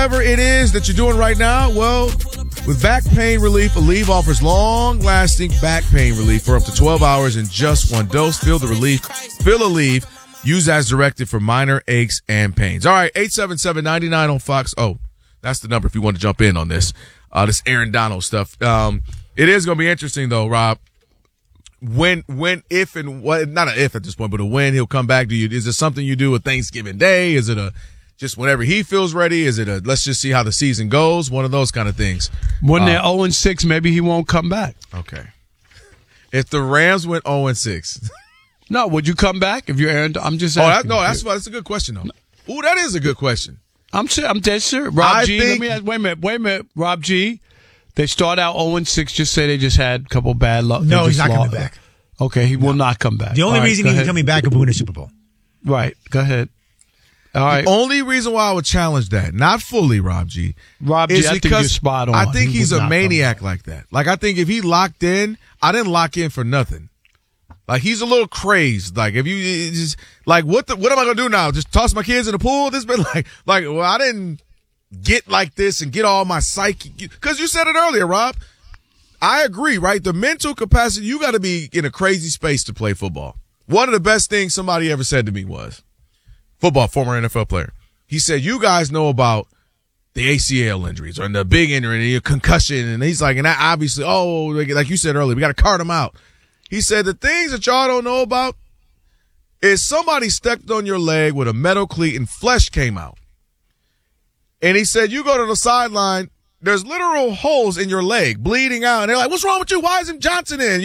whatever it is that you're doing right now, well, with back pain relief, Aleve offers long-lasting back pain relief for up to 12 hours in just one dose. Feel the relief. Feel Aleve. Use as directed for minor aches and pains. All right, 877-99 on Fox. Oh, that's the number if you want to jump in on this. This Aaron Donald stuff. It is going to be interesting, though, Rob. When, if, and what, not an if at this point, but a when he'll come back to you. Is it something you do with Thanksgiving Day? Is it just whenever he feels ready? Is it let's just see how the season goes? One of those kind of things. When they're 0-6, maybe he won't come back. Okay. If the Rams went 0-6. No, would you come back if you're Aaron? I'm just asking. That's a good question, though. Ooh, that is a good question. I'm dead sure. Rob G, let me ask, wait a minute. Rob G, they start out 0-6, just say they just had a couple bad luck. No, he's not coming back. Okay, he will not come back. The only reason he's coming back is to win a Super Bowl. Right, go ahead. All right. The only reason why I would challenge that, not fully, Rob G. I think you're spot on. I think he's a maniac like that. Like, I think if he locked in, I didn't lock in for nothing. Like, he's a little crazy. Like, if you just, like, what am I going to do now? Just toss my kids in the pool? This been well, I didn't get like this and get all my psyche. Because you said it earlier, Rob. I agree, right? The mental capacity, you got to be in a crazy space to play football. One of the best things somebody ever said to me was, former NFL player. He said, you guys know about the ACL injuries or the big injury, the concussion. And he's like, and that obviously, like you said earlier, we got to cart them out. He said, the things that y'all don't know about is somebody stepped on your leg with a metal cleat and flesh came out. And he said, you go to the sideline, there's literal holes in your leg, bleeding out. And they're like, what's wrong with you? Why isn't Johnson in? He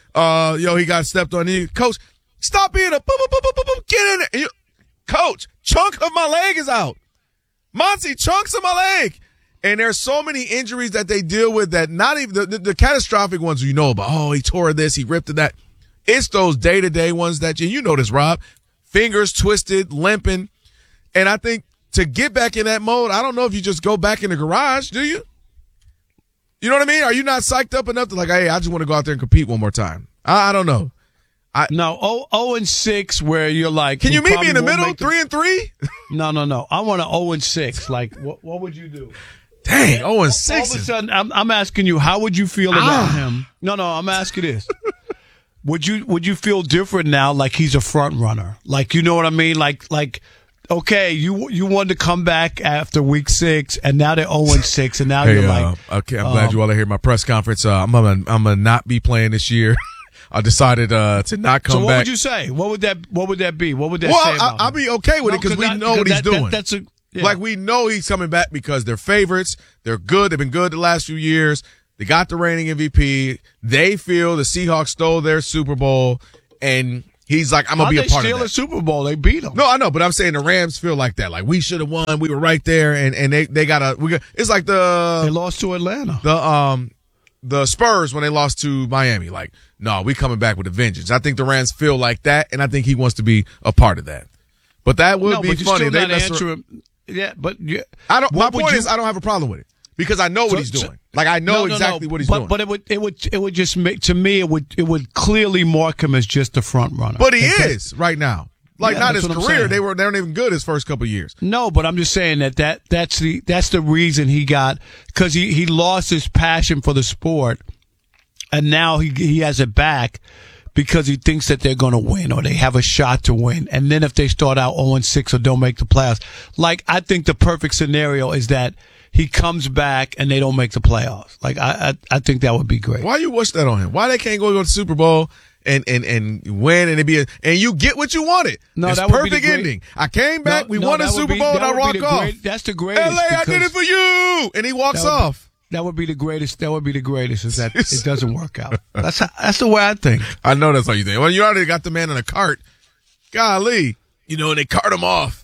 got stepped on. Coach, stop being a get in there. Coach, chunk of my leg is out. Monty, chunks of my leg. And there's so many injuries that they deal with that not even the catastrophic ones you know about. Oh, he tore this, he ripped that. It's those day-to-day ones that you know this, Rob. Fingers twisted, limping. And I think to get back in that mode, I don't know if you just go back in the garage, do you? You know what I mean? Are you not psyched up enough to hey, I just want to go out there and compete one more time? I don't know. No, 0-6 where you're like. Can you meet me in the middle? 3-3? No. I want 0-6. Like, what would you do? Dang, 0-6. All of a sudden, I'm asking you, how would you feel about him? No, I'm asking this. Would you feel different now, like he's a front runner? Like, you know what I mean? Like, okay, you wanted to come back after week 6, and now they're 0-6, and now you're like. Okay, I'm glad you all are here. My press conference. I'm gonna not be playing this year. I decided to not come back. So what would you say? What would that be? What would that say about I'll be okay with it because we know what he's doing. Yeah. Like, we know he's coming back because they're favorites. They're good. They've been good the last few years. They got the reigning MVP. They feel the Seahawks stole their Super Bowl, and he's like, I'm going to be a part of that. They steal a Super Bowl. They beat them. No, I know, but I'm saying the Rams feel like that. Like, we should have won. We were right there, and they got it's like they lost to Atlanta. The Spurs when they lost to Miami. Like, no, we coming back with a vengeance. I think the Rams feel like that, and I think he wants to be a part of that. But that would be funny. They answer him. Yeah, but my point is, I don't have a problem with it because I know what he's doing. Like, I know exactly what he's doing. But it would just make, to me, it would clearly mark him as just a front runner. But he is right now. Like, not his career. They weren't even good his first couple of years. No, but I'm just saying that's the reason he got, because he lost his passion for the sport, and now he has it back. Because he thinks that they're going to win or they have a shot to win. And then if they start out 0-6 or don't make the playoffs, like, I think the perfect scenario is that he comes back and they don't make the playoffs. Like, I think that would be great. Why you wish that on him? Why they can't go to the Super Bowl and win and and you get what you wanted? No, it's that would perfect be ending. I came back, we won a Super Bowl, and I rock off. That's the greatest. LA, I did it for you, and he walks off. That would be the greatest. Is that it doesn't work out. That's the way I think. I know that's how you think. Well, you already got the man in a cart. Golly, and they cart him off.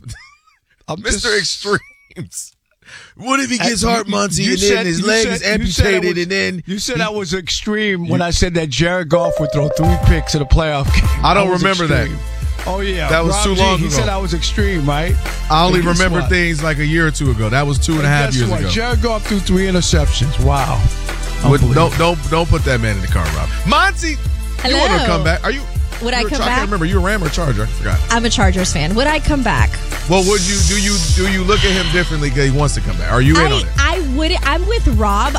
Mr. Extremes. What if he gets heart, Muncie, and then his leg is amputated, and then you said I was extreme when I said that Jared Goff would throw 3 picks in a playoff game. I don't remember extreme. That. Oh, yeah. That was too long ago. He said I was extreme, right? I only remember things like a year or two ago. That was 2.5 years ago. Jared Goff threw 3 interceptions. Wow. Don't put that man in the car, Rob. Monty, you want to come back? Would I come I back? can't remember. You a Ram or Charger? I forgot. I'm a Chargers fan. Would I come back? Well, would you do you look at him differently because he wants to come back? Are you in on it? I would. I'm with Rob.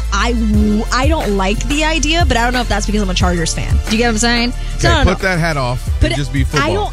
I don't like the idea, but I don't know if that's because I'm a Chargers fan. Do you get what I'm saying? So, Okay, I don't put know. that hat off But and just be football.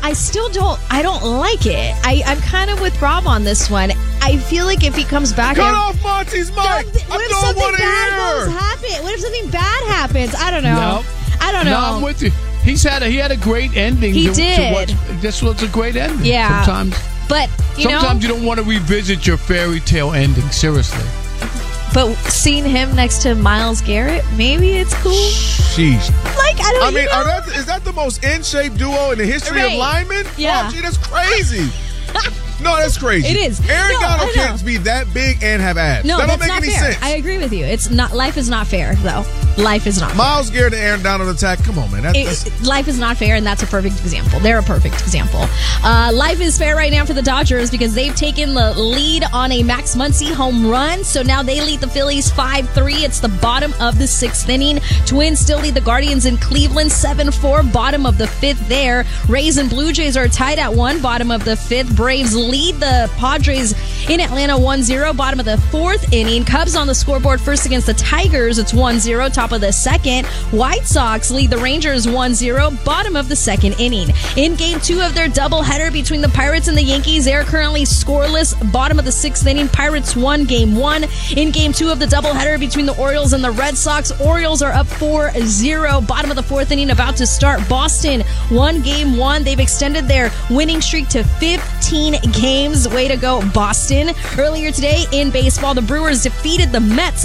I don't like it. I'm kind of with Rob on this one. I feel like if he comes back, Cut off Monty's mic. What if I don't something want to bad hear. happen? What if something bad happens? I don't know. No. I don't know. No, I'm with you. He had a great ending. He to did. watch. This was a great ending. Yeah. Sometimes you don't want to revisit your fairy tale ending. Seriously. But seeing him next to Myles Garrett, maybe it's cool. Sheesh. Like, I don't I mean, know. is that the most in-shape duo in the history Right. of linemen? Yeah. Oh, gee, that's crazy. No, that's crazy. It is. Aaron No, Donald I know. can't be that big and have abs. No, that don't that's make not any fair. sense. I agree with you. It's not. Life is not fair, though. Life is not fair. Myles Garrett and Aaron Donald attack. Come on, man. Life is not fair, and that's a perfect example. They're a perfect example. Life is fair right now for the Dodgers because they've taken the lead on a Max Muncy home run. So now they lead the Phillies 5-3. It's the bottom of the 6th inning. Twins still lead the Guardians in Cleveland 7-4. Bottom of the 5th there. Rays and Blue Jays are tied at 1. Bottom of the 5th. Braves lead the Padres in Atlanta 1-0. Bottom of the 4th inning. Cubs on the scoreboard first against the Tigers. It's 1-0. Top of the 2nd. White Sox lead the Rangers 1-0. Bottom of the 2nd inning. In game 2 of their doubleheader between the Pirates and the Yankees, they're currently scoreless. Bottom of the 6th inning. Pirates won game 1. In game 2 of the doubleheader between the Orioles and the Red Sox, Orioles are up 4-0. Bottom of the 4th inning about to start. Boston won game 1. They've extended their winning streak to 15 games. Way to go, Boston. Earlier today in baseball, the Brewers defeated the Mets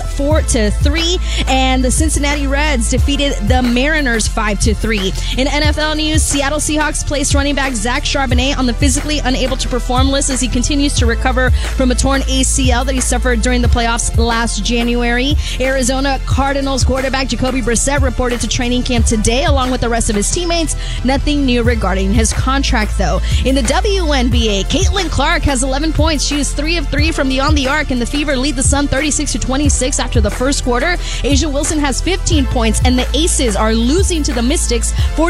4-3, and the Cincinnati Reds defeated the Mariners 5-3. In NFL news, Seattle Seahawks placed running back Zach Charbonnet on the physically unable to perform list as he continues to recover from a torn ACL that he suffered during the playoffs last January. Arizona Cardinals quarterback Jacoby Brissett reported to training camp today along with the rest of his teammates. Nothing new regarding his contract, though. In the WNBA, Caitlin Clark has 11 points. She is 3 of 3 from beyond the arc, and the Fever lead the Sun 36-26 after the first quarter. Asia Wilson has 15 points, and the Aces are losing to the Mystics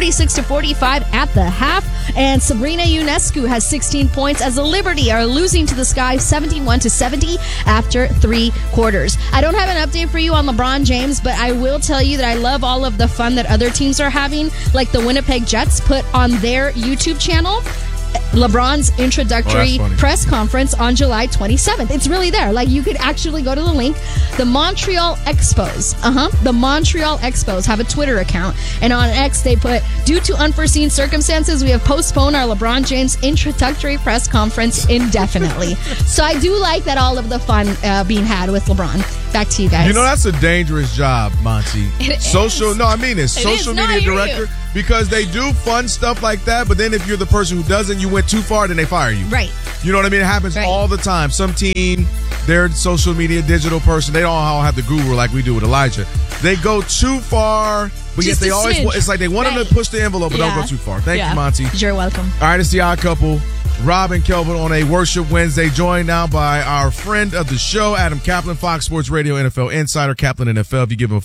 46-45 at the half. And Sabrina Ionescu has 16 points as the Liberty are losing to the Sky 71-70 after 3 quarters. I don't have an update for you on LeBron James, but I will tell you that I love all of the fun that other teams are having, like the Winnipeg Jets put on their YouTube channel LeBron's introductory press conference on July 27th. It's really there. Like, you could actually go to the link. The Montreal Expos. The Montreal Expos have a Twitter account. And on X, they put, due to unforeseen circumstances, we have postponed our LeBron James introductory press conference indefinitely. So I do like that all of the fun being had with LeBron. Back to you guys. You know, that's a dangerous job, Monty. No, I mean it. Social media director. Because they do fun stuff like that, but then if you're the person who doesn't, you went too far, then they fire you. Right. You know what I mean? It happens all the time. Some team, they're social media digital person. They don't all have the guru like we do with Elijah. They go too far, but yet they always, it's like they want them to push the envelope, but don't go too far. Thank you, Monty. You're welcome. All right, it's the Odd Couple. Rob and Kelvin on a Worship Wednesday, joined now by our friend of the show, Adam Kaplan, Fox Sports Radio NFL Insider, Kaplan NFL. If you give him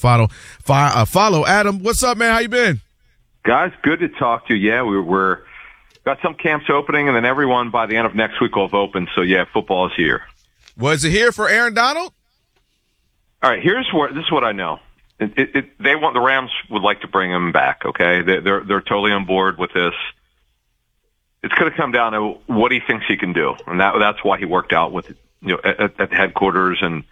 a follow. Adam, what's up, man? How you been? Guys, good to talk to you. Yeah, we're got some camps opening, and then everyone by the end of next week will have opened. So, yeah, football is here. Was it here for Aaron Donald? All right, this is what I know. The Rams would like to bring him back, okay? They're totally on board with this. It's going to come down to what he thinks he can do, and that's why he worked out with at headquarters. And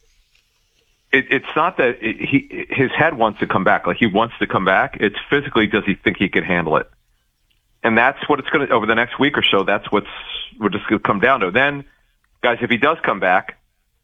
it's not that his head wants to come back, like he wants to come back. It's physically, does he think he can handle it? And that's what it's going to, over the next week or so, that's we're just going to come down to. Then, guys, if he does come back,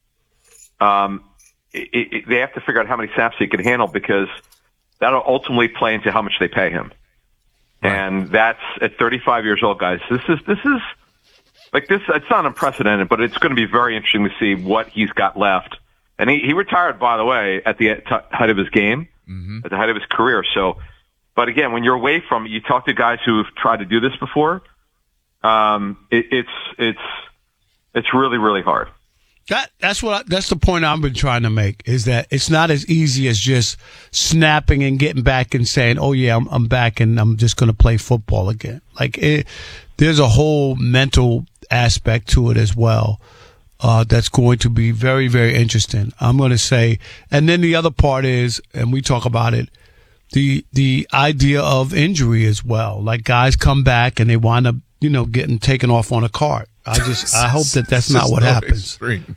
they have to figure out how many snaps he can handle, because that'll ultimately play into how much they pay him. Right. And that's at 35 years old, guys. This is like this. It's not unprecedented, but it's going to be very interesting to see what he's got left. And he retired, by the way, at the height of his game, at the height of his career. So, but again, when you're away from it, you talk to guys who've tried to do this before. It's really, really hard. That's the point I've been trying to make, is that it's not as easy as just snapping and getting back and saying, "Oh yeah, I'm back and I'm just going to play football again." Like there's a whole mental aspect to it as well. That's going to be very, very interesting. I'm going to say, and then the other part is, and we talk about it, the idea of injury as well. Like guys come back and they wind up, getting taken off on a cart. I hope that's not what happens. Extreme.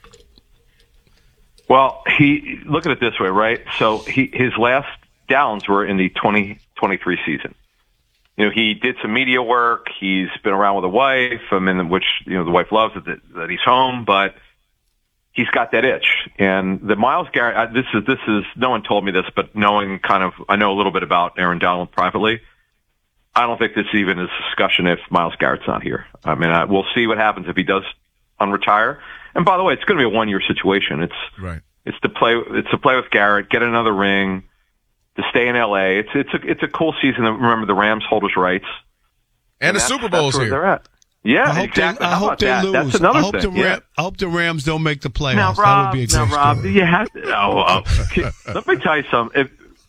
Well, look at it this way, right? So his last downs were in the 2023 season. He did some media work. He's been around with a wife, which the wife loves that he's home, but he's got that itch. And the Myles Garrett, this is no one told me this, but knowing I know a little bit about Aaron Donald privately. I don't think this even is a discussion if Myles Garrett's not here. I mean, we'll see what happens if he does unretire. And by the way, it's going to be a 1-year situation. It's to play with Garrett, get another ring, to stay in LA. It's a cool season. Remember, the Rams hold his rights, and the Super Bowl's here. They're at. Yeah, exactly. I hope they lose. That's another thing. I hope the Rams don't make the playoffs. Now, That would be a great Rob, story. you have to. Let me tell you something.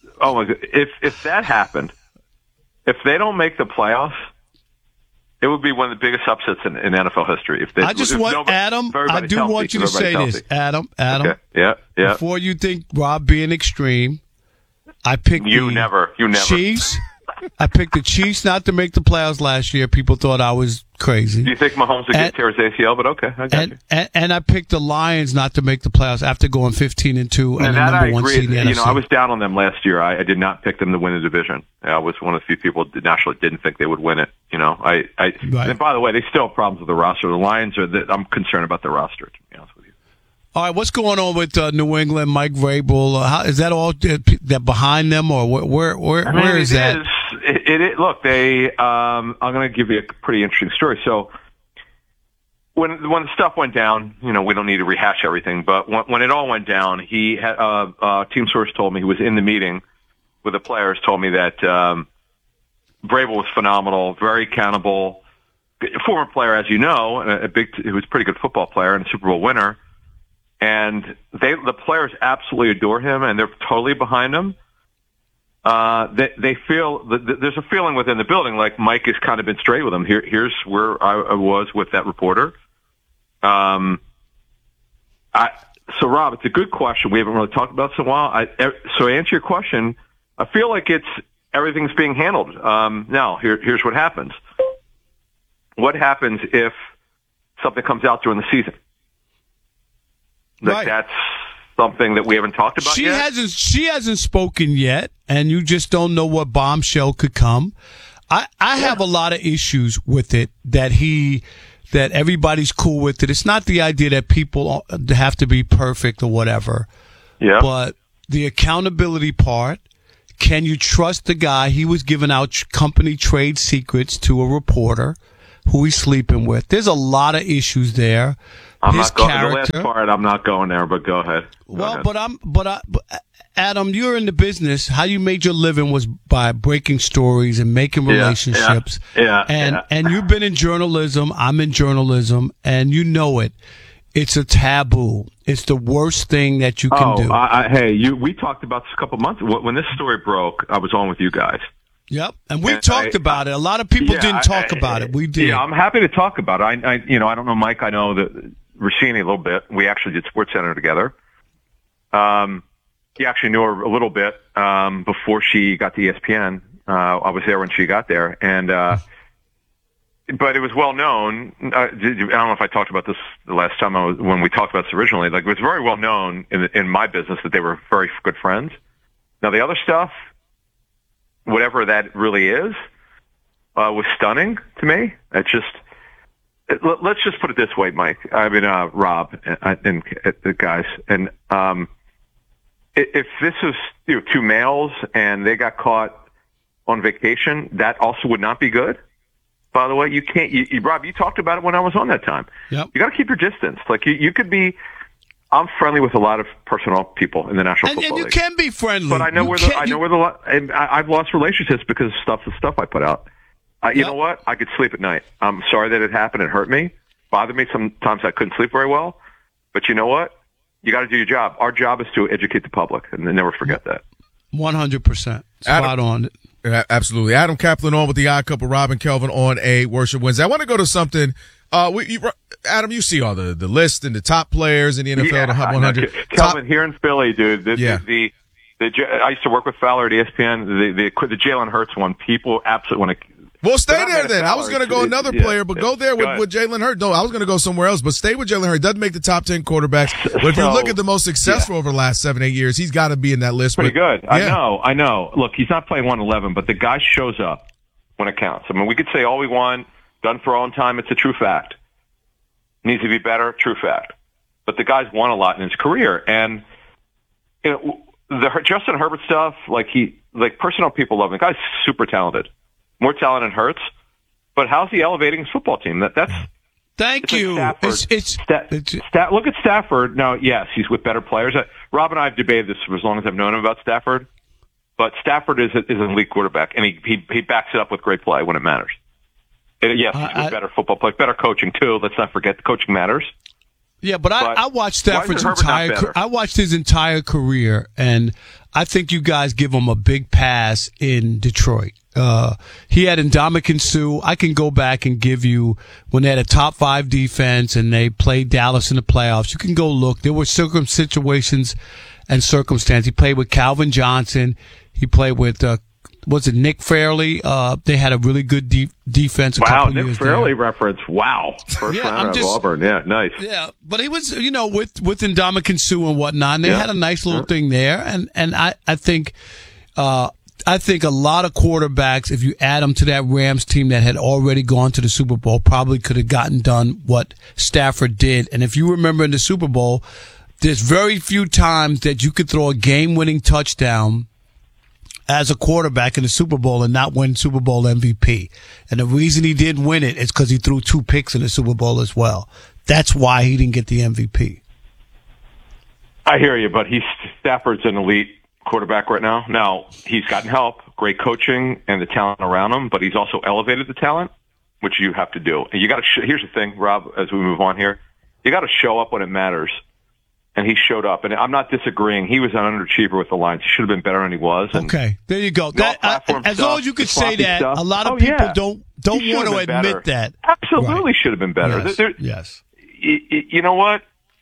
If that happened. If they don't make the playoffs, it would be one of the biggest upsets in NFL history. I do want you to say this, Adam. Okay. Yeah. Before you think Rob being extreme, I picked you never Chiefs. I picked the Chiefs not to make the playoffs last year. People thought I was crazy. Do you think Mahomes would tear his ACL? But okay, I got you. And I picked the Lions not to make the playoffs after going 15-2 and the number one seed in the NFC. I was down on them last year. I did not pick them to win the division. I was one of the few people that nationally didn't think they would win it. Right. And by the way, they still have problems with the roster. The Lions I'm concerned about the roster, to be honest with you. All right, what's going on with New England, Mike Vrabel? Is that all that behind them, or where is that? Look, I'm going to give you a pretty interesting story. So when the stuff went down, we don't need to rehash everything, but when it all went down, he had team source told me, he was in the meeting with the players, told me that Vrabel was phenomenal, very accountable, former player, as you know, he was a pretty good football player and a Super Bowl winner. And the players absolutely adore him, and they're totally behind him. They feel there's a feeling within the building like Mike has kind of been straight with them. Here's where I was with that reporter. So Rob, it's a good question. We haven't really talked about this in a while. So to answer your question, I feel like everything's being handled. Now here's what happens. What happens if something comes out during the season? Right. That's something that we haven't talked about yet. She hasn't spoken yet, and you just don't know what bombshell could come. I have a lot of issues with it that everybody's cool with it. It's not the idea that people have to be perfect or whatever. Yeah. But the accountability part, can you trust the guy? He was giving out company trade secrets to a reporter who he's sleeping with. There's a lot of issues there. The last part, I'm not going there, but go ahead. But Adam, you're in the business. How you made your living was by breaking stories and making relationships. And you've been in journalism. I'm in journalism, and you know it. It's a taboo. It's the worst thing that you can do. We talked about this a couple months when this story broke. I was on with you guys. Yep, and we talked about it. A lot of people didn't talk about it. We did. Yeah, I'm happy to talk about it. I don't know Mike. I know that Rossini a little bit. We actually did SportsCenter together. He actually knew her a little bit before she got to ESPN. I was there when she got there, and but it was well known. I don't know if I talked about this the last time when we talked about this originally. Like, it was very well known in my business that they were very good friends. Now the other stuff, whatever that really is, was stunning to me. Let's just put it this way, Mike. I mean, Rob and the guys. And if this was two males and they got caught on vacation, that also would not be good. By the way, you can't. Rob, you talked about it when I was on that time. Yep. You got to keep your distance. Like you could be. I'm friendly with a lot of personnel people in the National Football League. And you can be friendly, but I know and I've lost relationships because of the stuff I put out. You know what? I could sleep at night. I'm sorry that it happened. It hurt me, bothered me. Sometimes I couldn't sleep very well. But you know what? You got to do your job. Our job is to educate the public, and never forget that. 100%. Spot on. Absolutely. Adam Kaplan on with the Odd Couple, Robin Kelvin on a Worship Wednesday. I want to go to something. Adam, you see all the list and the top players in the NFL, the Hot 100. Kelvin, here in Philly, dude. I used to work with Fowler at ESPN. The Jalen Hurts one, people absolutely want to. Well, stay there then. I was going to go another player, but go there with Jalen Hurts. No, I was going to go somewhere else, but stay with Jalen Hurts. Doesn't make the top 10 quarterbacks. But if you look at the most successful over the last 7-8 years, he's got to be in that list. Pretty good. Yeah. I know. Look, he's not playing 111, but the guy shows up when it counts. I mean, we could say all we want, done for all in time. It's a true fact. Needs to be better, true fact. But the guy's won a lot in his career. And, the Justin Herbert stuff, personal people love him. The guy's super talented. More talent than Hurts, but how's he elevating his football team? Thank you. Like look at Stafford. Now, yes, he's with better players. Rob and I have debated this for as long as I've known him about Stafford, but Stafford is an elite quarterback, and he backs it up with great play when it matters. And yes, he's with better football play, better coaching too. Let's not forget the coaching matters. Yeah, but I watched Stafford's I watched his entire career, and I think you guys give him a big pass in Detroit. He had Ndamukong Suh. I can go back and give you when they had a top 5 defense and they played Dallas in the playoffs. You can go look. There were situations and circumstances. He played with Calvin Johnson. He played with Nick Fairley? They had a really good defense. Wow, Nick Fairley reference. Wow, first round of Auburn. Yeah, nice. Yeah, but he was, with Ndamukong Suh and whatnot. And they had a nice little thing there, and I think a lot of quarterbacks, if you add them to that Rams team that had already gone to the Super Bowl, probably could have gotten done what Stafford did. And if you remember in the Super Bowl, there's very few times that you could throw a game-winning touchdown as a quarterback in the Super Bowl and not win Super Bowl MVP. And the reason he didn't win it is because he threw 2 picks in the Super Bowl as well. That's why he didn't get the MVP. I hear you, but Stafford's an elite quarterback right now. Now, he's gotten help, great coaching, and the talent around him, but he's also elevated the talent, which you have to do. And you got to. Here's the thing, Rob. As we move on here, you got to show up when it matters. And he showed up, and I'm not disagreeing. He was an underachiever with the Lions. He should have been better than he was. Okay, there you go. As long as you could say that, a lot of people don't want to admit that. Absolutely should have been better. Yes. You know what?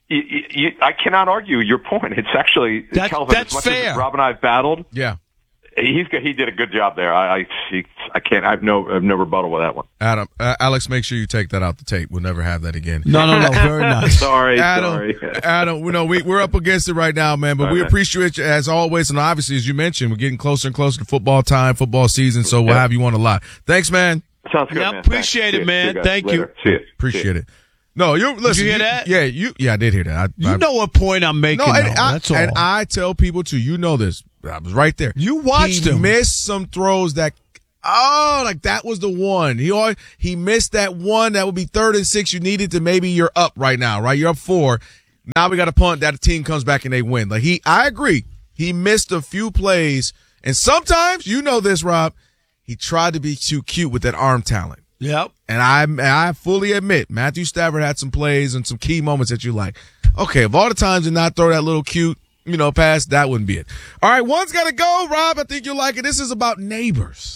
I cannot argue your point. It's actually Kelvin. That's as much fair. As Rob and I have battled. Yeah. He did a good job there. I can't. I have no rebuttal with that one. Adam, Alex, make sure you take that out the tape. We'll never have that again. No. Very nice. sorry. Adam, we're up against it right now, man. But we appreciate you as always, and obviously, as you mentioned, we're getting closer and closer to football time, football season. So we'll have you on a lot. Thanks, man. Sounds good. Man. Appreciate it, man. Thank you. See you. Appreciate it. No, listen. Did you hear that? Yeah, I did hear that. You know what point I'm making. That's all. And I tell people too. You know this. I was right there. You watched him. He missed some throws that. That was the one. He missed that one that would be 3rd and 6. You needed to maybe you're up right now, right? You're up 4. Now we got a punt that team comes back and they win. I agree. He missed a few plays, and sometimes you know this, Rob. He tried to be too cute with that arm talent. Yep. And I fully admit, Matthew Stafford had some plays and some key moments that you like. Okay, of all the times to not throw that little cute, pass, that wouldn't be it. All right, one's got to go, Rob. I think you'll like it. This is about neighbors.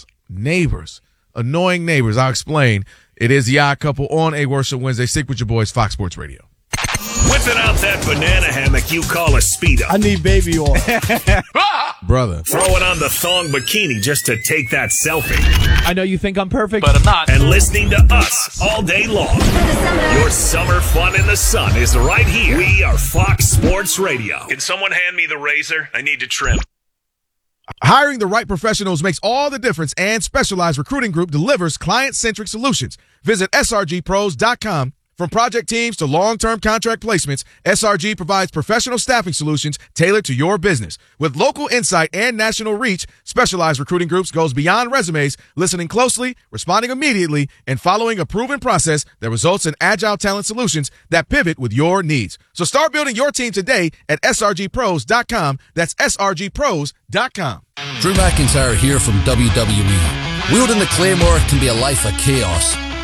Annoying neighbors. I'll explain. It is the Odd Couple on a Worship Wednesday. Stick with your boys, Fox Sports Radio. Whipping out that banana hammock you call a Speedo. I need baby oil. Brother. Throwing on the thong bikini just to take that selfie. I know you think I'm perfect, but I'm not. And listening to us all day long. Your summer fun in the sun is right here. We are Fox Sports Radio. Can someone hand me the razor? I need to trim. Hiring the right professionals makes all the difference, and Specialized Recruiting Group delivers client-centric solutions. Visit srgpros.com. From project teams to long-term contract placements, SRG provides professional staffing solutions tailored to your business. With local insight and national reach, Specialized Recruiting Groups goes beyond resumes, listening closely, responding immediately, and following a proven process that results in agile talent solutions that pivot with your needs. So start building your team today at srgpros.com. That's srgpros.com. Drew McIntyre here from WWE. Wielding the Claymore can be a life of chaos.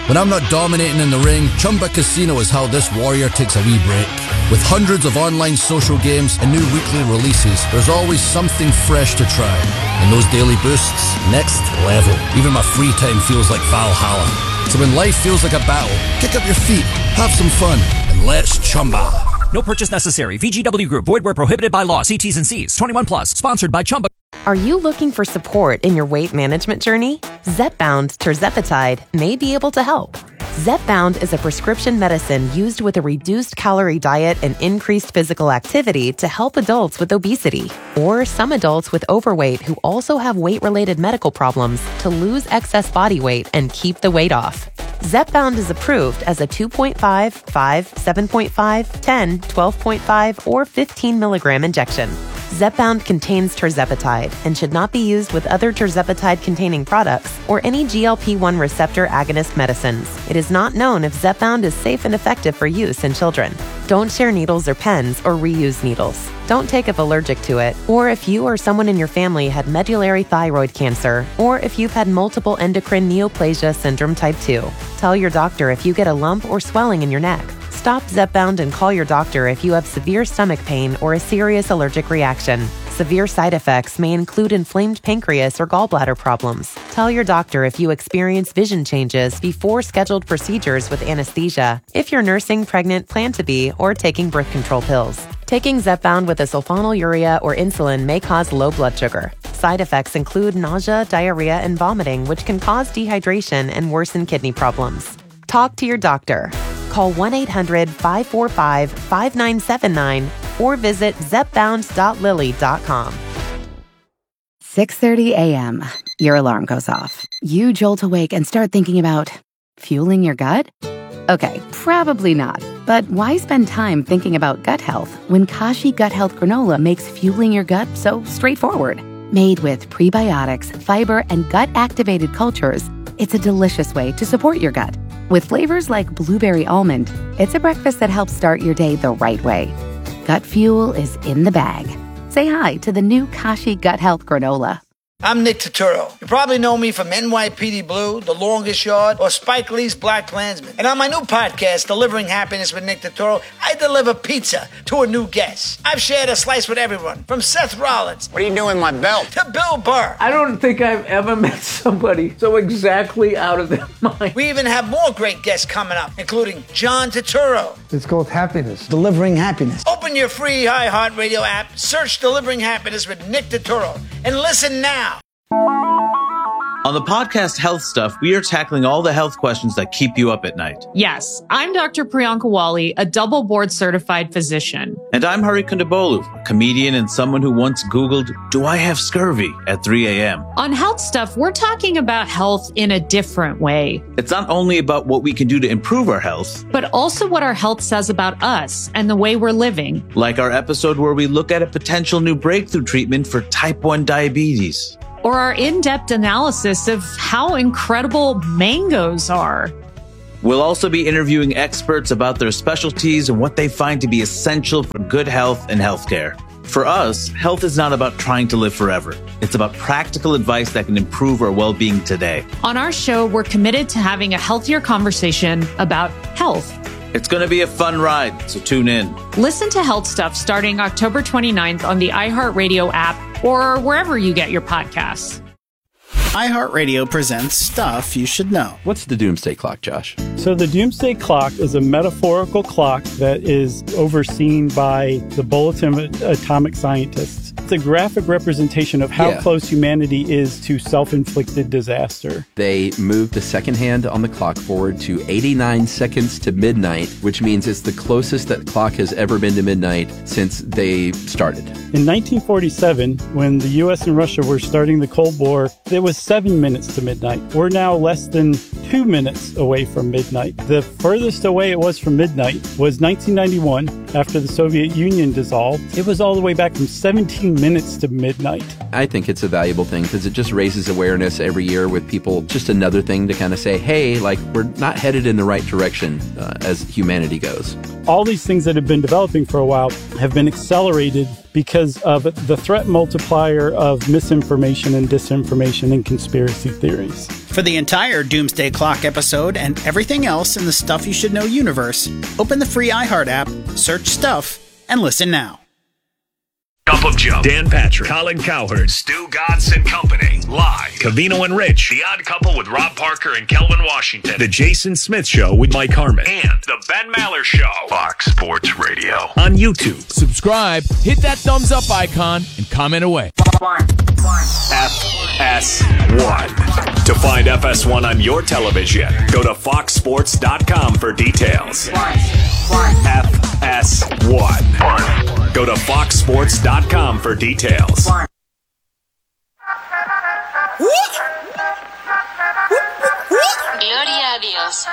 When I'm not dominating in the ring, Chumba Casino is how this warrior takes a wee break. With hundreds of online social games and new weekly releases, there's always something fresh to try. And those daily boosts, next level. Even my free time feels like Valhalla. So when life feels like a battle, kick up your feet, have some fun, and let's Chumba. No purchase necessary. VGW Group. Void where prohibited by law. See T's and C's. 21 plus. Sponsored by Chumba. Are you looking for support in your weight management journey? Zepbound tirzepatide may be able to help. Zepbound is a prescription medicine used with a reduced calorie diet and increased physical activity to help adults with obesity or some adults with overweight who also have weight-related medical problems to lose excess body weight and keep the weight off. Zepbound is approved as a 2.5, 5, 7.5, 10, 12.5, or 15 milligram injection. Zepbound contains tirzepatide and should not be used with other tirzepatide-containing products or any GLP-1 receptor agonist medicines. It is not known if Zepbound is safe and effective for use in children. Don't share needles or pens or reuse needles. Don't take if allergic to it, or if you or someone in your family had medullary thyroid cancer, or if you've had multiple endocrine neoplasia syndrome type 2. Tell your doctor if you get a lump or swelling in your neck. Stop Zepbound and call your doctor if you have severe stomach pain or a serious allergic reaction. Severe side effects may include inflamed pancreas or gallbladder problems. Tell your doctor if you experience vision changes before scheduled procedures with anesthesia, if you're nursing, pregnant, plan to be, or taking birth control pills. Taking Zepbound with a sulfonylurea or insulin may cause low blood sugar. Side effects include nausea, diarrhea, and vomiting, which can cause dehydration and worsen kidney problems. Talk to your doctor. Call 1-800-545-5979 or visit zepbound.lily.com. 6:30 a.m. Your alarm goes off. You jolt awake and start thinking about fueling your gut? Okay, probably not. But why spend time thinking about gut health when Kashi Gut Health Granola makes fueling your gut so straightforward? Made with prebiotics, fiber, and gut-activated cultures, it's a delicious way to support your gut. With flavors like blueberry almond, it's a breakfast that helps start your day the right way. Gut fuel is in the bag. Say hi to the new Kashi Gut Health Granola. I'm Nick Turturro. You probably know me from NYPD Blue, The Longest Yard, or Spike Lee's Black Klansman. And on my new podcast, Delivering Happiness with Nick Turturro, I deliver pizza to a new guest. I've shared a slice with everyone, from Seth Rollins. What are you doing with my belt? To Bill Burr. I don't think I've ever met somebody so exactly out of their mind. We even have more great guests coming up, including John Turturro. It's called Happiness. Delivering Happiness. Open your free iHeartRadio app, search Delivering Happiness with Nick Turturro, and listen now. On the podcast Health Stuff, we are tackling all the health questions that keep you up at night. Yes, I'm Dr. Priyanka Wali, a double board certified physician. And I'm Hari Kondabolu, a comedian and someone who once Googled, "Do I have scurvy?" at 3 a.m. On Health Stuff, we're talking about health in a different way. It's not only about what we can do to improve our health, but also what our health says about us and the way we're living. Like our episode where we look at a potential new breakthrough treatment for type 1 diabetes. Or our in-depth analysis of how incredible mangoes are. We'll also be interviewing experts about their specialties and what they find to be essential for good health and healthcare. For us, health is not about trying to live forever. It's about practical advice that can improve our well-being today. On our show, we're committed to having a healthier conversation about health. It's going to be a fun ride, so tune in. Listen to Health Stuff starting October 29th on the iHeartRadio app or wherever you get your podcasts. iHeartRadio presents Stuff You Should Know. What's the Doomsday Clock, Josh? So the Doomsday Clock is a metaphorical clock that is overseen by the Bulletin of Atomic Scientists. It's a graphic representation of how close humanity is to self-inflicted disaster. They moved the second hand on the clock forward to 89 seconds to midnight, which means it's the closest that clock has ever been to midnight since they started. In 1947, when the U.S. and Russia were starting the Cold War, it was 7 minutes to midnight. We're now less than 2 minutes away from midnight. The furthest away it was from midnight was 1991, after the Soviet Union dissolved, it was all the way back from 17 minutes to midnight. I think it's a valuable thing because it just raises awareness every year with people. Just another thing to kind of say, hey, like, we're not headed in the right direction as humanity goes. All these things that have been developing for a while have been accelerated because of the threat multiplier of misinformation and disinformation and conspiracy theories. For the entire Doomsday Clock episode and everything else in the Stuff You Should Know universe, open the free iHeart app, search Stuff, and listen now. Cup of Joe, Dan Patrick, Colin Cowherd, Stu Godson Company, live. Covino and Rich, The Odd Couple with Rob Parker and Kelvin Washington, The Jason Smith Show with Mike Harmon, and The Ben Maller Show, Fox Sports Radio, on YouTube. Subscribe, hit that thumbs up icon, and comment away. FS1. To find FS1 on your television, go to foxsports.com for details. FS1. Go to foxsports.com for details.